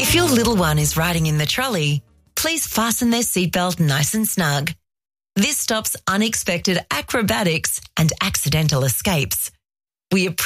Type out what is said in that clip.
If your little one is riding in the trolley, please fasten their seatbelt nice and snug. This stops unexpected acrobatics and accidental escapes. We